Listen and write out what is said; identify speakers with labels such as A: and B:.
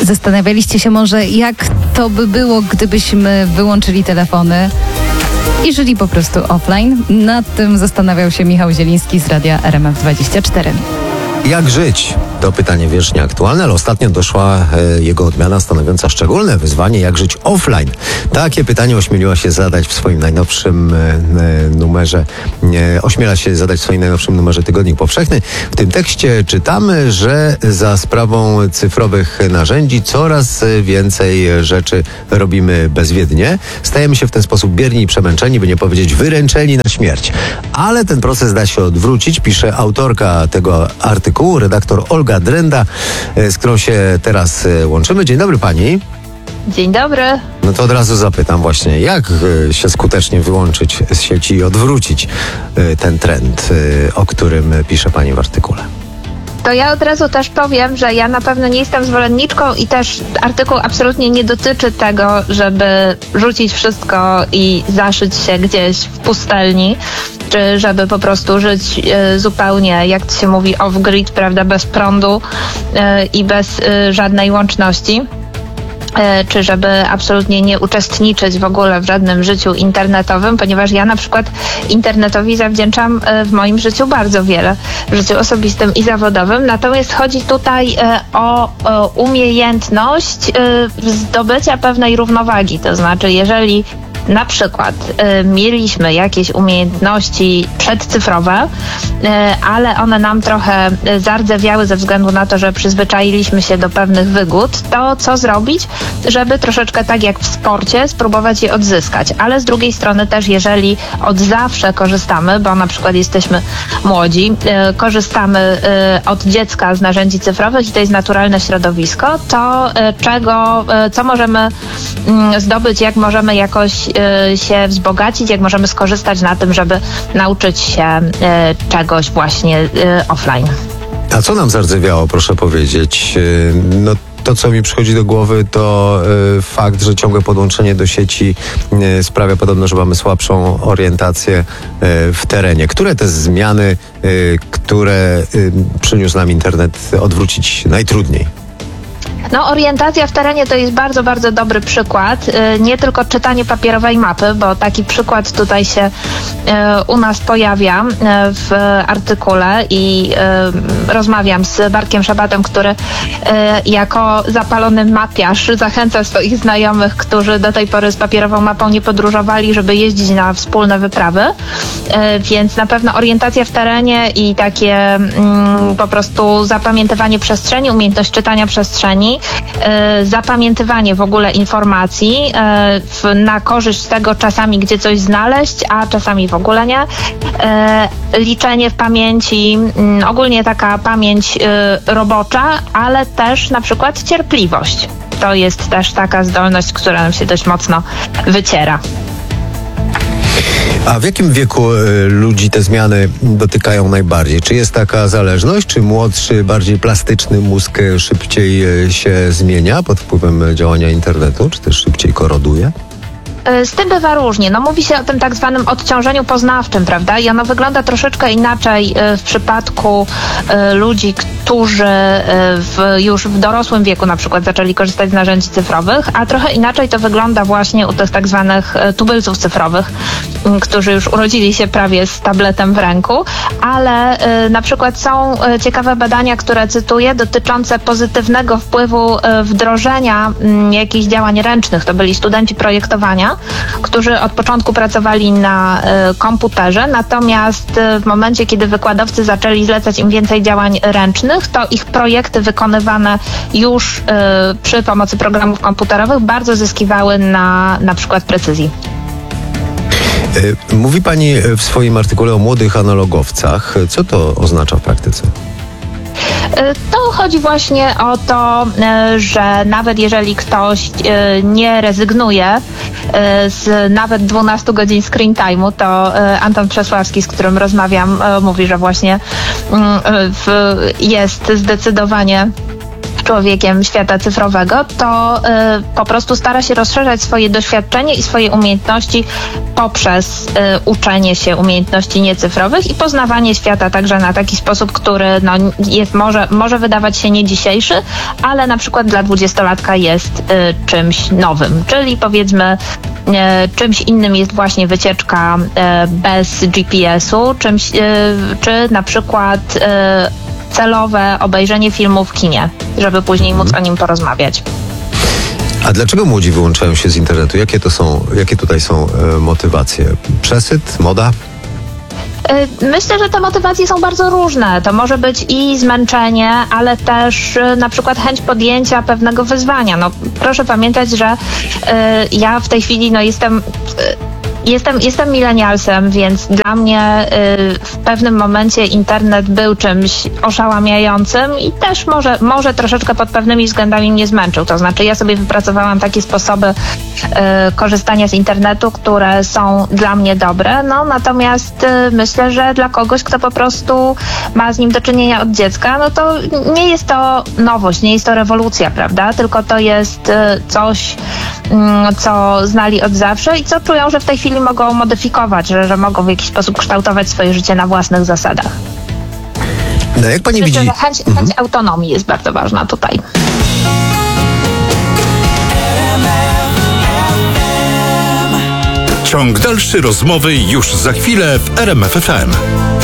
A: Zastanawialiście się może, jak to by było, gdybyśmy wyłączyli telefony i żyli po prostu offline? Nad tym zastanawiał się Michał Zieliński z radia RMF24.
B: Jak żyć? To pytanie wiecznie aktualne, ale ostatnio doszła jego odmiana stanowiąca szczególne wyzwanie, jak żyć offline. Takie pytanie ośmiela się zadać w swoim najnowszym numerze Tygodnik Powszechny. W tym tekście czytamy, że za sprawą cyfrowych narzędzi coraz więcej rzeczy robimy bezwiednie. Stajemy się w ten sposób bierni i przemęczeni, by nie powiedzieć wyręczeni na śmierć. Ale ten proces da się odwrócić, pisze autorka tego artykułu, redaktor Olga Drenda, z którą się teraz łączymy. Dzień dobry pani.
C: Dzień dobry.
B: No to od razu zapytam właśnie, jak się skutecznie wyłączyć z sieci i odwrócić ten trend, o którym pisze pani w artykule?
C: To ja od razu też powiem, że ja na pewno nie jestem zwolenniczką i też artykuł absolutnie nie dotyczy tego, żeby rzucić wszystko i zaszyć się gdzieś w pustelni, czy żeby po prostu żyć zupełnie, jak to się mówi, off-grid, prawda, bez prądu i bez żadnej łączności. Czy żeby absolutnie nie uczestniczyć w ogóle w żadnym życiu internetowym, ponieważ ja na przykład internetowi zawdzięczam w moim życiu bardzo wiele, w życiu osobistym i zawodowym. Natomiast chodzi tutaj o umiejętność zdobycia pewnej równowagi. To znaczy, jeżeli na przykład mieliśmy jakieś umiejętności przedcyfrowe, ale one nam trochę zardzewiały ze względu na to, że przyzwyczailiśmy się do pewnych wygód, to co zrobić, żeby troszeczkę tak jak w sporcie spróbować je odzyskać. Ale z drugiej strony też, jeżeli od zawsze korzystamy, bo na przykład jesteśmy młodzi, korzystamy od dziecka z narzędzi cyfrowych i to jest naturalne środowisko, to co możemy zdobyć, jak możemy jakoś się wzbogacić, jak możemy skorzystać na tym, żeby nauczyć się czegoś właśnie offline.
B: A co nam zardzewiało, proszę powiedzieć? No to, co mi przychodzi do głowy, to fakt, że ciągłe podłączenie do sieci sprawia podobno, że mamy słabszą orientację w terenie. Które te zmiany, które przyniósł nam internet, odwrócić najtrudniej?
C: No, orientacja w terenie to jest bardzo, bardzo dobry przykład. Nie tylko czytanie papierowej mapy, bo taki przykład tutaj się u nas pojawia w artykule i rozmawiam z Bartkiem Szabatem, który jako zapalony mapiarz zachęca swoich znajomych, którzy do tej pory z papierową mapą nie podróżowali, żeby jeździć na wspólne wyprawy. Więc na pewno orientacja w terenie i takie po prostu zapamiętywanie przestrzeni, umiejętność czytania przestrzeni, zapamiętywanie w ogóle informacji na korzyść tego czasami, gdzie coś znaleźć, a czasami w ogóle nie. Liczenie w pamięci, ogólnie taka pamięć robocza, ale też na przykład cierpliwość. To jest też taka zdolność, która nam się dość mocno wyciera.
B: A w jakim wieku ludzi te zmiany dotykają najbardziej? Czy jest taka zależność? Czy młodszy, bardziej plastyczny mózg szybciej się zmienia pod wpływem działania internetu? Czy też szybciej koroduje?
C: Z tym bywa różnie. No, mówi się o tym tak zwanym odciążeniu poznawczym, prawda? I ono wygląda troszeczkę inaczej w przypadku ludzi, którzy już w dorosłym wieku na przykład zaczęli korzystać z narzędzi cyfrowych, a trochę inaczej to wygląda właśnie u tych tak zwanych tubylców cyfrowych, którzy już urodzili się prawie z tabletem w ręku, ale na przykład są ciekawe badania, które cytuję, dotyczące pozytywnego wpływu wdrożenia jakichś działań ręcznych. To byli studenci projektowania, którzy od początku pracowali na komputerze, natomiast w momencie, kiedy wykładowcy zaczęli zlecać im więcej działań ręcznych, to ich projekty wykonywane już przy pomocy programów komputerowych bardzo zyskiwały na przykład precyzji.
B: Mówi pani w swoim artykule o młodych analogowcach. Co to oznacza w praktyce?
C: To chodzi właśnie o to, że nawet jeżeli ktoś nie rezygnuje z nawet 12 godzin screen time'u, to Anton Przesławski, z którym rozmawiam, mówi, że właśnie jest zdecydowanie człowiekiem świata cyfrowego, to po prostu stara się rozszerzać swoje doświadczenie i swoje umiejętności poprzez uczenie się umiejętności niecyfrowych i poznawanie świata także na taki sposób, który jest może wydawać się nie dzisiejszy, ale na przykład dla 20-latka jest czymś nowym, czyli powiedzmy czymś innym jest właśnie wycieczka bez GPS-u, czy na przykład celowe obejrzenie filmu w kinie, żeby później móc o nim porozmawiać.
B: A dlaczego młodzi wyłączają się z internetu? Jakie tutaj są motywacje? Przesyt? Moda?
C: Myślę, że te motywacje są bardzo różne. To może być i zmęczenie, ale też na przykład chęć podjęcia pewnego wyzwania. Proszę pamiętać, że ja w tej chwili Jestem milenialsem, więc dla mnie w pewnym momencie internet był czymś oszałamiającym i też może troszeczkę pod pewnymi względami mnie zmęczył. To znaczy ja sobie wypracowałam takie sposoby korzystania z internetu, które są dla mnie dobre, natomiast myślę, że dla kogoś, kto po prostu ma z nim do czynienia od dziecka, to nie jest to nowość, nie jest to rewolucja, prawda? Tylko to jest coś, co znali od zawsze i co czują, że w tej chwili mogą modyfikować, że mogą w jakiś sposób kształtować swoje życie na własnych zasadach.
B: No jak pani widzi...
C: Że chęć autonomii jest bardzo ważna tutaj.
D: Ciąg dalszy rozmowy już za chwilę w RMF FM.